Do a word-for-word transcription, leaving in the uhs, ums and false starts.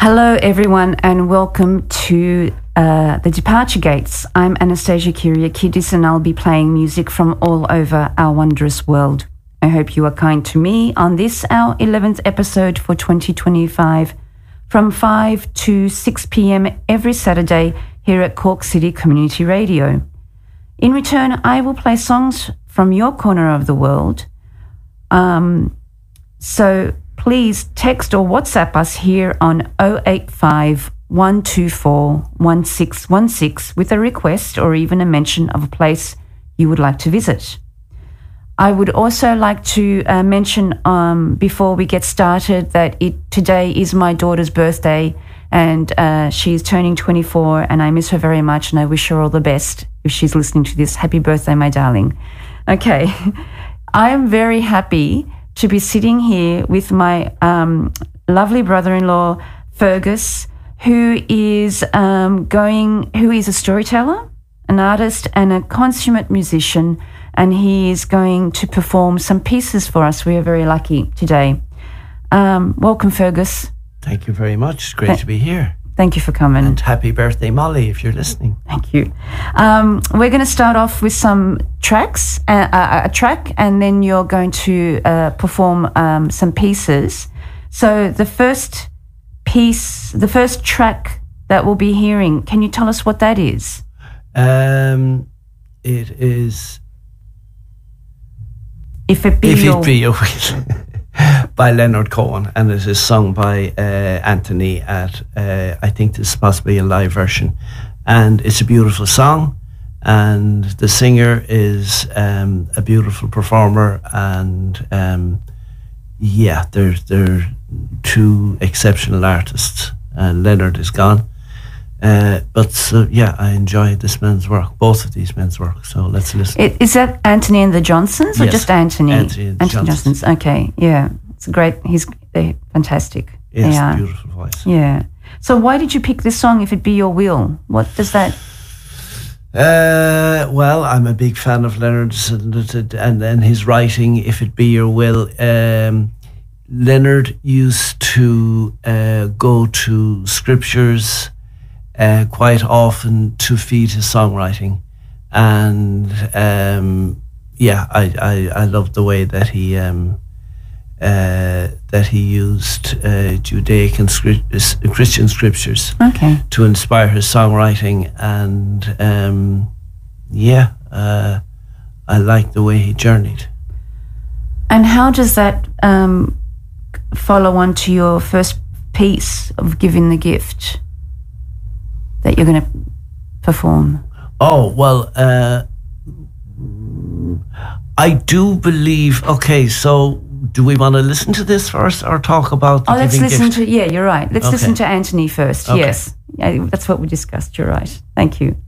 Hello, everyone, and welcome to uh, The Departure Gates. I'm Anastasia Kyriakidis, and I'll be playing music from all over our wondrous world. I hope you are kind to me on this, our eleventh episode for twenty twenty-five, from five to six p.m. every Saturday here at Cork City Community Radio. In return, I will play songs from your corner of the world. Um, so please text or WhatsApp us here on oh eight five, one two four, one six one six with a request or even a mention of a place you would like to visit. I would also like to uh, mention um, before we get started that it today is my daughter's birthday, and uh, she's turning twenty-four, and I miss her very much, and I wish her all the best if she's listening to this. Happy birthday, my darling. Okay, I am very happy to be sitting here with my um, lovely brother-in-law, Fergus, who is um, going, who is a storyteller, an artist, and a consummate musician, and he is going to perform some pieces for us. We are very lucky today. Um, welcome, Fergus. Thank you very much. It's great Th- to be here. Thank you for coming. And happy birthday, Molly, if you're listening. Thank you. Um, we're going to start off with some tracks, uh, uh, a track, and then you're going to uh, perform um, some pieces. So the first piece, the first track that we'll be hearing, can you tell us what that is? Um, it is... If It Be If Your... It Be Your Will. By Leonard Cohen, and it is sung by uh, Anthony at, uh, I think this is possibly a live version, and it's a beautiful song, and the singer is um, a beautiful performer, and um, yeah, they're, they're two exceptional artists, and Leonard is gone. Uh, but so, yeah, I enjoy this man's work, both of these men's work. So let's listen. It, is that Anthony and the Johnsons, or yes, just Anthony? Anthony and the Anthony Johnsons. Johnsons. Okay, yeah, it's great. He's they're fantastic. Yes, yeah. Beautiful voice. Yeah. So why did you pick this song? If It Be Your Will, what does that? Uh, well, I'm a big fan of Leonard's and and, and his writing. If It Be Your Will. Um, Leonard used to uh, go to scriptures Uh, quite often to feed his songwriting, and um, yeah, I, I, I love the way that he um, uh, that he used uh, Judaic and scri- Christian scriptures okay. to inspire his songwriting, and um, yeah, uh, I like the way he journeyed. And how does that um, follow on to your first piece of Giving the Gift that you're going to perform? Oh, well, uh, I do believe, okay, so do we want to listen to this first or talk about the Oh, let's Giving listen Gift? to, yeah, you're right. Let's okay. listen to Anthony first, okay. yes. Yeah, that's what we discussed, you're right. Thank you.